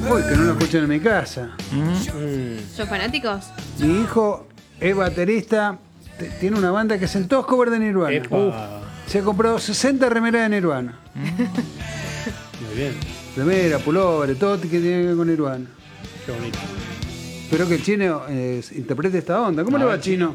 Uy, que no lo escuchan en mi casa. ¿Son fanáticos? Mi hijo es baterista, tiene una banda que hacen todos covers de Nirvana. Se ha comprado 60 remeras de Nirvana. Muy bien. Remera, pullover, todo que tiene que ver con Nirvana. Qué bonito. Espero que el chino interprete esta onda. ¿Cómo le va, chino?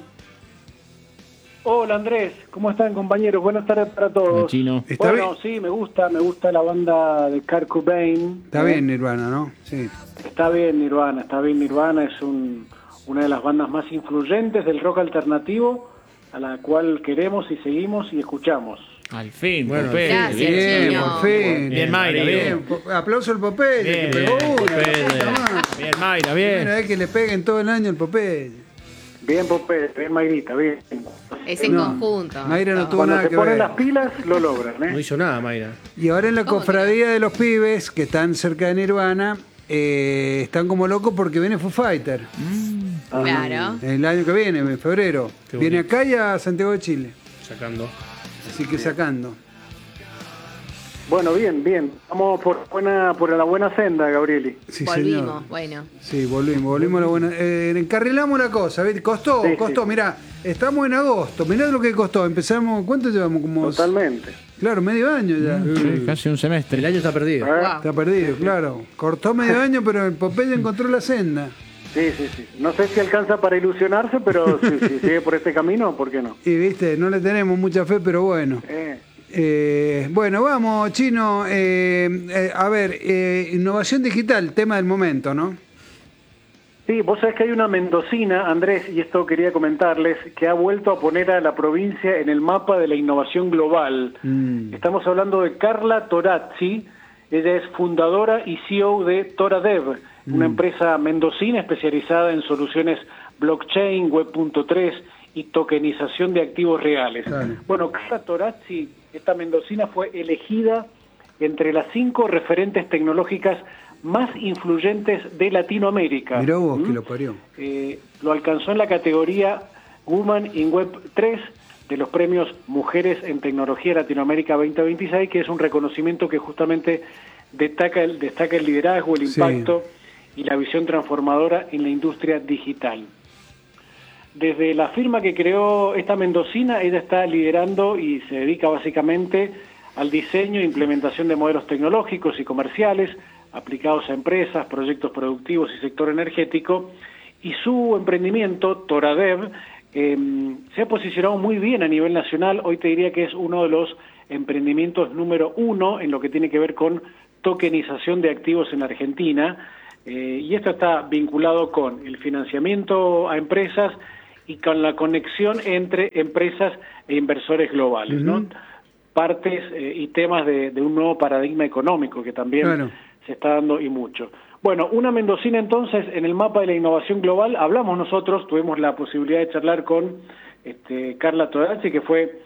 Hola Andrés, ¿cómo están compañeros? Buenas tardes para todos. Hola, Chino. ¿Está Bueno, bien? sí, me gusta la banda de Kurt Cobain. Está bien Nirvana, ¿no? Sí. Está bien Nirvana, es una de las bandas más influyentes del rock alternativo, a la cual queremos y seguimos y escuchamos. Al fin, Bueno, Popeye. gracias, Bien, chino. por fin. Bien, Mayra, Bien. Aplauso al Popeye, Bien, que pegó bien, una. Popeye. la puta madre. Bien, Mayra, Primera bien. vez que le peguen todo el año el Popeye. Bien Popeye, bien Mayrita, bien. Es en conjunto. Mayra no tuvo Cuando nada se que ponen ver. las pilas, lo logran, No hizo nada, Mayra. Y ahora en la ¿Cómo cofradía de los pibes, que están cerca de Nirvana, están como locos porque viene Foo Fighter. Claro. El año que viene, en febrero. Qué Viene bonito. acá y a Santiago de Chile. Sacando. Así que sacando. Bueno, bien. Vamos por la buena senda, Gabrieli. Sí, Volvimos, señor. bueno. Sí, volvimos a la buena. Encarrilamos la cosa, ¿ves? Costó. Sí. Mirá, estamos en agosto. Mirá lo que costó. Empezamos, ¿cuánto llevamos? Como, Totalmente. claro, medio año ya. Sí, casi un semestre. El año está perdido. Wow. Está perdido, claro. Cortó medio año, pero el Popeye encontró la senda. Sí. No sé si alcanza para ilusionarse, pero si sigue por este camino, ¿por qué no? Y viste, no le tenemos mucha fe, pero bueno. Bueno, vamos, Chino. A ver, innovación digital, tema del momento, ¿no? Sí, vos sabés que hay una mendocina, Andrés, y esto quería comentarles, que ha vuelto a poner a la provincia en el mapa de la innovación global. Estamos hablando de Carla Torazzi. Ella es fundadora y CEO de ToraDev, una empresa mendocina especializada en soluciones blockchain, Web.3 y tokenización de activos reales. Claro. Bueno, Carla Torazzi, esta mendocina, fue elegida entre las 5 referentes tecnológicas más influyentes de Latinoamérica. Mirá vos que lo parió. Lo alcanzó en la categoría Woman in Web 3 de los premios Mujeres en Tecnología Latinoamérica 2026, que es un reconocimiento que justamente destaca el liderazgo, el Sí. impacto y la visión transformadora en la industria digital. Desde la firma que creó esta mendocina, ella está liderando y se dedica básicamente al diseño e implementación de modelos tecnológicos y comerciales aplicados a empresas, proyectos productivos y sector energético, y su emprendimiento, ToraDev, se ha posicionado muy bien a nivel nacional. Hoy te diría que es uno de los emprendimientos número 1 en lo que tiene que ver con tokenización de activos en Argentina, y esto está vinculado con el financiamiento a empresas y con la conexión entre empresas e inversores globales, ¿no? Partes y temas de un nuevo paradigma económico que también Claro. se está dando y mucho. Bueno, una mendocina entonces en el mapa de la innovación global. Hablamos nosotros, tuvimos la posibilidad de charlar con Carla Torazzi, que fue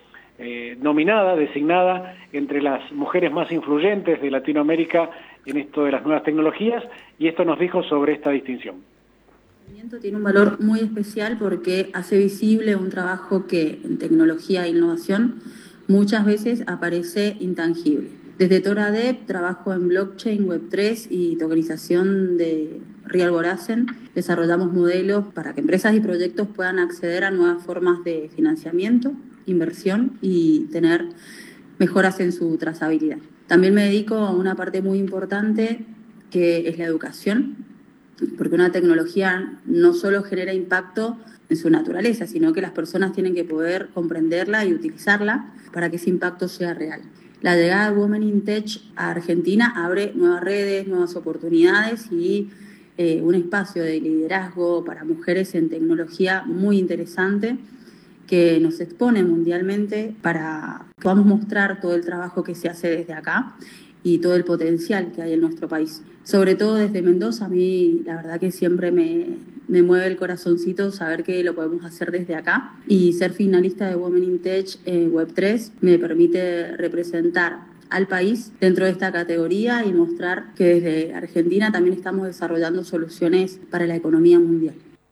designada entre las mujeres más influyentes de Latinoamérica en esto de las nuevas tecnologías, y esto nos dijo sobre esta distinción. Tiene un valor muy especial porque hace visible un trabajo que en tecnología e innovación muchas veces aparece intangible. Desde ToraDev trabajo en blockchain, Web3 y tokenización de Real Gorazen. Desarrollamos modelos para que empresas y proyectos puedan acceder a nuevas formas de financiamiento, inversión y tener mejoras en su trazabilidad. También me dedico a una parte muy importante que es la educación, porque una tecnología no solo genera impacto en su naturaleza, sino que las personas tienen que poder comprenderla y utilizarla para que ese impacto sea real. La llegada de Women in Tech a Argentina abre nuevas redes, nuevas oportunidades y un espacio de liderazgo para mujeres en tecnología muy interesante que nos expone mundialmente para que podamos mostrar todo el trabajo que se hace desde acá y todo el potencial que hay en nuestro país. Sobre todo desde Mendoza, a mí la verdad que siempre me mueve el corazoncito saber que lo podemos hacer desde acá, y ser finalista de Women in Tech Web3 me permite representar al país dentro de esta categoría y mostrar que desde Argentina también estamos desarrollando soluciones para la economía mundial.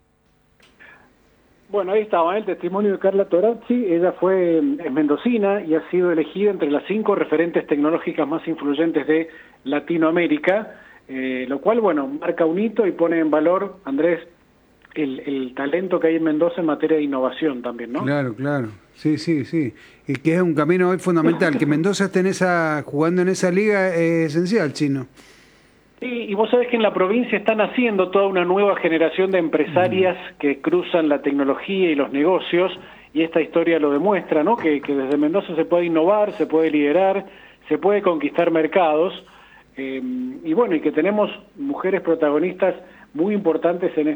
Bueno, ahí estaba el testimonio de Carla Torazzi. Ella es mendocina y ha sido elegida entre las 5 referentes tecnológicas más influyentes de Latinoamérica. lo cual, bueno, marca un hito y pone en valor, Andrés, el talento que hay en Mendoza en materia de innovación también, ¿no? Claro. Sí. Y que es un camino hoy fundamental. Que Mendoza esté jugando en esa liga es esencial, Chino. Sí, y vos sabés que en la provincia están haciendo toda una nueva generación de empresarias que cruzan la tecnología y los negocios, y esta historia lo demuestra, ¿no? Que desde Mendoza se puede innovar, se puede liderar, se puede conquistar mercados, y bueno, y que tenemos mujeres protagonistas muy importantes en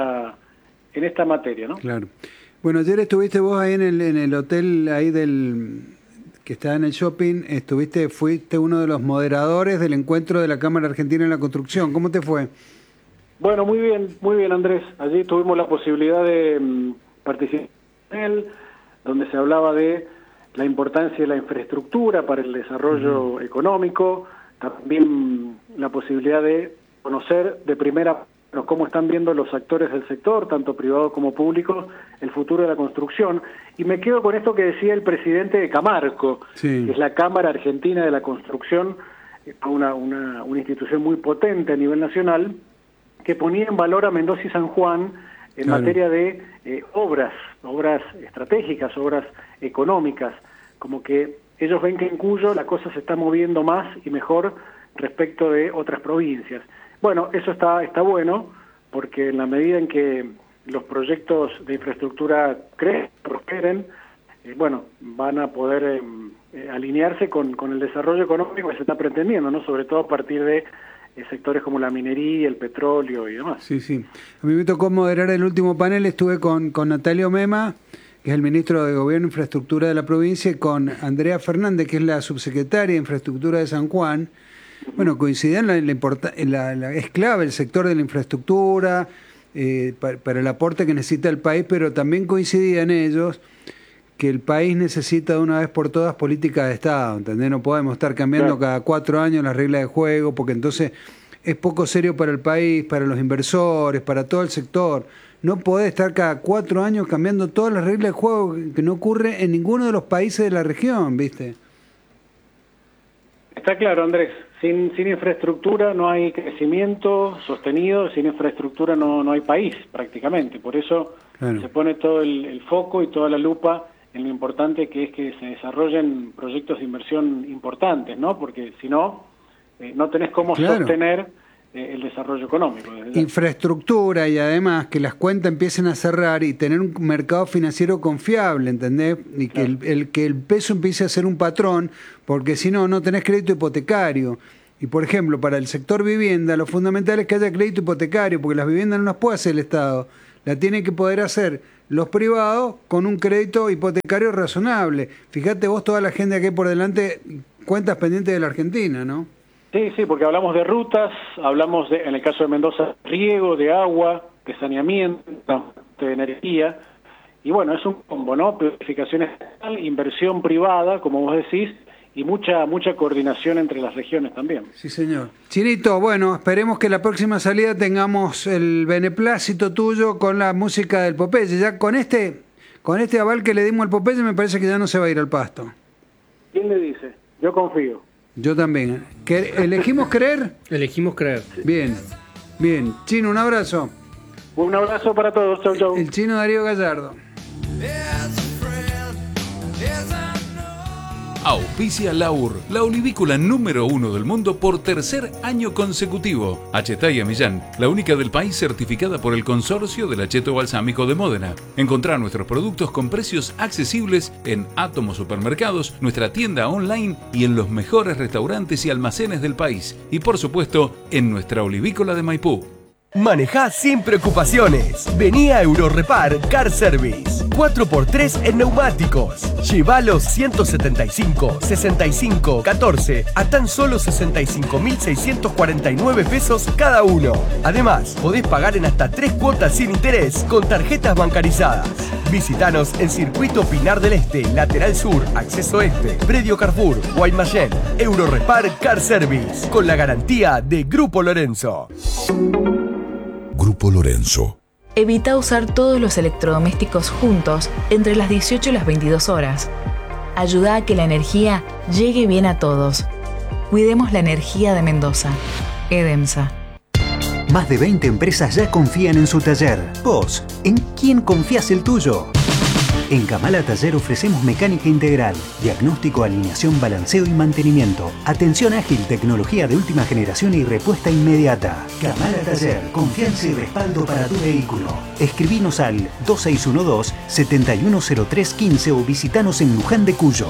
esta materia, ¿no? Claro. Bueno, ayer estuviste vos ahí en el hotel ahí que está en el shopping, fuiste uno de los moderadores del encuentro de la Cámara Argentina en la Construcción. ¿Cómo te fue? Bueno, muy bien, Andrés. Allí tuvimos la posibilidad de participar en él, donde se hablaba de la importancia de la infraestructura para el desarrollo económico, también la posibilidad de conocer de primera mano cómo están viendo los actores del sector, tanto privado como público, el futuro de la construcción. Y me quedo con esto que decía el presidente de Camarco, que es la Cámara Argentina de la Construcción, una institución muy potente a nivel nacional, que ponía en valor a Mendoza y San Juan en materia de obras estratégicas, obras económicas, como que ellos ven que en Cuyo la cosa se está moviendo más y mejor respecto de otras provincias. Bueno, eso está bueno, porque en la medida en que los proyectos de infraestructura prosperen, van a poder alinearse con el desarrollo económico que se está pretendiendo, ¿no? Sobre todo a partir de sectores como la minería, el petróleo y demás. Sí. A mí me tocó moderar el último panel, estuve con Natalio Mema, que es el ministro de Gobierno e Infraestructura de la provincia, y con Andrea Fernández, que es la subsecretaria de Infraestructura de San Juan. Bueno, coincidían es clave el sector de la infraestructura para el aporte que necesita el país, pero también coincidían ellos que el país necesita de una vez por todas políticas de Estado, ¿entendés? No podemos estar cambiando cada 4 años las reglas de juego, porque entonces es poco serio para el país, para los inversores, para todo el sector. No podés estar cada 4 años cambiando todas las reglas de juego, que no ocurre en ninguno de los países de la región, ¿viste? Está claro, Andrés. Sin infraestructura no hay crecimiento sostenido, sin infraestructura no hay país prácticamente. Por eso se pone todo el foco y toda la lupa en lo importante que es que se desarrollen proyectos de inversión importantes, ¿no? Porque si no, no tenés cómo sostener el desarrollo económico. Infraestructura, y además que las cuentas empiecen a cerrar y tener un mercado financiero confiable, ¿entendés? Y que que el peso empiece a ser un patrón, porque si no tenés crédito hipotecario. Y por ejemplo, para el sector vivienda, lo fundamental es que haya crédito hipotecario, porque las viviendas no las puede hacer el Estado, la tienen que poder hacer los privados con un crédito hipotecario razonable. Fíjate vos toda la agenda que hay por delante, cuentas pendientes de la Argentina, ¿no? Sí, porque hablamos de rutas, hablamos en el caso de Mendoza, riego, de agua, de saneamiento, de energía, y bueno, es un combo, ¿no? Planificación estatal, inversión privada, como vos decís, y mucha coordinación entre las regiones también. Sí, señor. Chinito, bueno, esperemos que la próxima salida tengamos el beneplácito tuyo con la música del Popeye. Ya con este aval que le dimos al Popeye me parece que ya no se va a ir al pasto. ¿Quién le dice? Yo confío. Yo también. ¿Elegimos creer? Elegimos creer. Bien. Chino, un abrazo. Un abrazo para todos. Chau. El Chino Darío Gallardo. Auspicia Laur, la olivícola número 1 del mundo por 3er año consecutivo. Achetaya Millán, la única del país certificada por el Consorcio del Acheto Balsámico de Módena. Encontrá nuestros productos con precios accesibles en Átomo Supermercados, nuestra tienda online y en los mejores restaurantes y almacenes del país. Y por supuesto, en nuestra olivícola de Maipú. Manejá sin preocupaciones. Vení a Eurorepar Car Service. 4x3 en neumáticos. Lleva los 175, 65, 14 a tan solo 65.649 pesos cada uno. Además, podés pagar en hasta 3 cuotas sin interés con tarjetas bancarizadas. Visítanos en Circuito Pinar del Este, Lateral Sur, Acceso Este, Predio Carrefour, Guaymallén. Eurorepar Car Service, con la garantía de Grupo Lorenzo. Grupo Lorenzo. Evita usar todos los electrodomésticos juntos entre las 18 y las 22 horas. Ayuda a que la energía llegue bien a todos. Cuidemos la energía de Mendoza. EDEMSA. Más de 20 empresas ya confían en su taller. Vos, ¿en quién confías el tuyo? En Kamala Taller ofrecemos mecánica integral, diagnóstico, alineación, balanceo y mantenimiento, atención ágil, tecnología de última generación y respuesta inmediata. Kamala Taller, confianza y respaldo para tu vehículo. Escribinos al 2612-710315 o visitanos en Luján de Cuyo.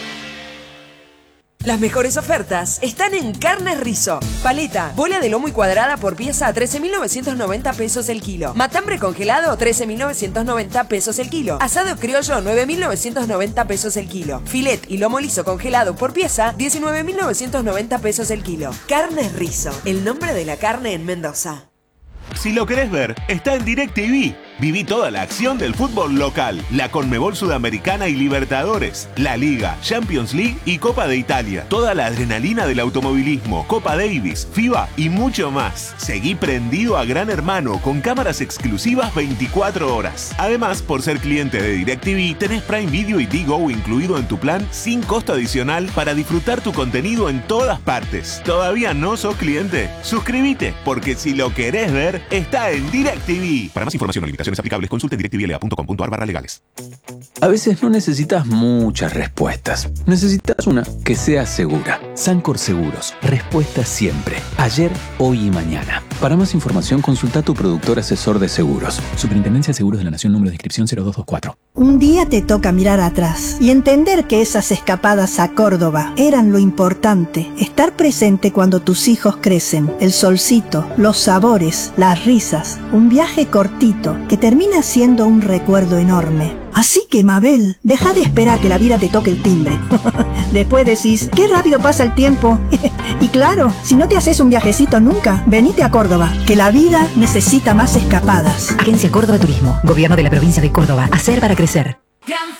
Las mejores ofertas están en Carnes Rizo. Paleta, bola de lomo y cuadrada por pieza a 13.990 pesos el kilo. Matambre congelado, 13.990 pesos el kilo. Asado criollo, 9.990 pesos el kilo. Filet y lomo liso congelado por pieza, 19.990 pesos el kilo. Carnes Rizo, el nombre de la carne en Mendoza. Si lo querés ver, está en DirecTV. Viví toda la acción del fútbol local, la Conmebol Sudamericana y Libertadores, la Liga, Champions League y Copa de Italia. Toda la adrenalina del automovilismo, Copa Davis, FIBA y mucho más. Seguí prendido a Gran Hermano con cámaras exclusivas 24 horas. Además, por ser cliente de DirecTV, tenés Prime Video y Tigo incluido en tu plan sin costo adicional para disfrutar tu contenido en todas partes. ¿Todavía no sos cliente? Suscríbete, porque si lo querés ver, está en DirecTV. Para más información o limitaciones aplicables, consulte en directvla.com.ar/legales. A veces no necesitas muchas respuestas. Necesitas una que sea segura. Sancor Seguros. Respuesta siempre. Ayer, hoy y mañana. Para más información, consulta a tu productor asesor de seguros. Superintendencia de Seguros de la Nación, número de inscripción 0224. Un día te toca mirar atrás y entender que esas escapadas a Córdoba eran lo importante. Estar presente cuando tus hijos crecen. El solcito, los sabores, las risas. Un viaje cortito que termina siendo un recuerdo enorme. Así que, Mabel, deja de esperar que la vida te toque el timbre. Después decís, qué rápido pasa el tiempo. Y claro, si no te haces un viajecito nunca, venite a Córdoba, que la vida necesita más escapadas. Agencia Córdoba Turismo, Gobierno de la Provincia de Córdoba. Hacer para crecer.